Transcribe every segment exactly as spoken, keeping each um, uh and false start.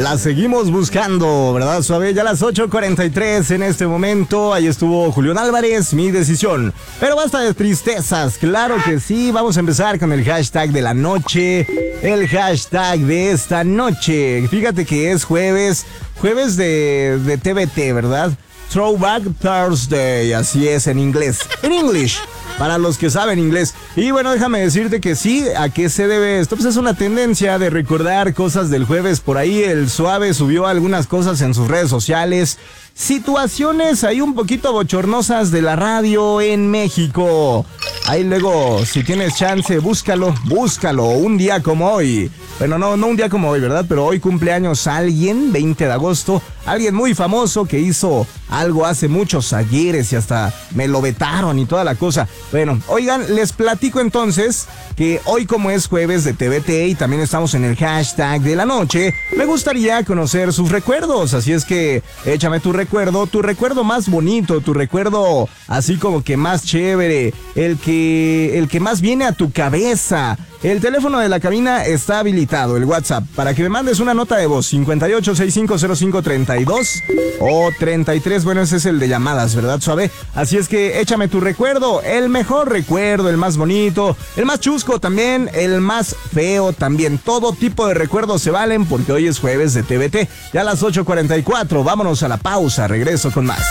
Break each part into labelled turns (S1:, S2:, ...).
S1: La seguimos buscando, ¿verdad, Suave? Ya a las ocho cuarenta y tres en este momento. Ahí estuvo Julián Álvarez, Mi Decisión. Pero basta de tristezas, claro que sí. Vamos a empezar con el hashtag de la noche. El hashtag de esta noche. Fíjate que es jueves, jueves de, de T V T, ¿verdad? Throwback Thursday, así es en inglés. En English. Para los que saben inglés. Y bueno, déjame decirte que sí, ¿a qué se debe esto? Pues es una tendencia de recordar cosas del jueves. Por ahí el Suave subió algunas cosas en sus redes sociales. Situaciones ahí un poquito bochornosas de la radio en México. Ahí luego, si tienes chance, búscalo, búscalo, un día como hoy. Bueno, no, no un día como hoy, ¿verdad? Pero hoy cumpleaños alguien, veinte de agosto, alguien muy famoso que hizo algo hace muchos ayeres y hasta me lo vetaron y toda la cosa. Bueno, oigan, les platico entonces que hoy, como es jueves de T V T y también estamos en el hashtag de la noche, me gustaría conocer sus recuerdos. Así es que échame tu recuerdo, tu recuerdo más bonito, tu recuerdo así como que más chévere, el que, el que más viene a tu cabeza. El teléfono de la cabina está habilitado, el WhatsApp, para que me mandes una nota de voz, cincuenta y ocho, sesenta y cinco cero cinco, treinta y dos o treinta y tres, bueno, ese es el de llamadas, ¿verdad, Suave? Así es que échame tu recuerdo, el mejor recuerdo, el más bonito, el más chusco también, el más feo también. Todo tipo de recuerdos se valen porque hoy es jueves de T V T. Ya a las ocho cuarenta y cuatro, vámonos a la pausa, regreso con más.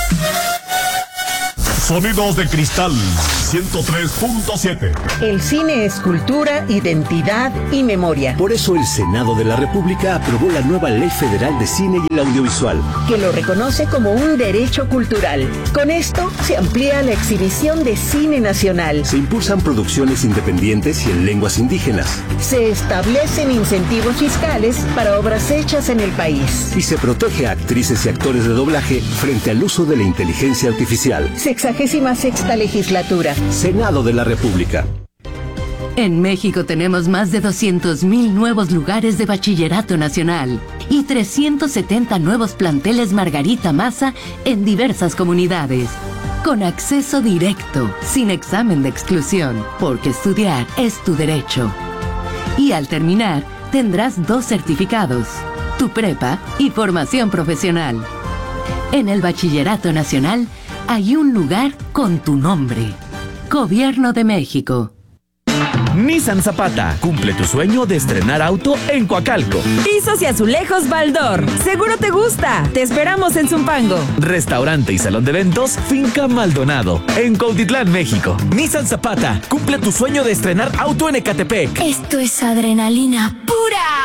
S2: Sonidos de Cristal ciento tres punto siete.
S3: El cine es cultura, identidad y memoria.
S4: Por eso el Senado de la República aprobó la nueva Ley Federal de Cine y el Audiovisual,
S3: que lo reconoce como un derecho cultural. Con esto se amplía la exhibición de cine nacional.
S4: Se impulsan producciones independientes y en lenguas indígenas.
S3: Se establecen incentivos fiscales para obras hechas en el país.
S4: Y se protege a actrices y actores de doblaje frente al uso de la inteligencia artificial.
S3: Sexagésima sexta legislatura.
S4: Senado de la República.
S5: En México tenemos más de doscientos mil nuevos lugares de bachillerato nacional y trescientos setenta nuevos planteles Margarita Maza en diversas comunidades. Con acceso directo, sin examen de exclusión, porque estudiar es tu derecho. Y al terminar, tendrás dos certificados, tu prepa y formación profesional. En el Bachillerato Nacional hay un lugar con tu nombre. Gobierno de México.
S6: Nissan Zapata, cumple tu sueño de estrenar auto en Coacalco.
S7: Pisos y azulejos Baldor, seguro te gusta. Te esperamos en Zumpango.
S6: Restaurante y salón de eventos Finca Maldonado, en Cuautitlán, México. Nissan Zapata, cumple tu sueño de estrenar auto en Ecatepec.
S8: Esto es adrenalina pura.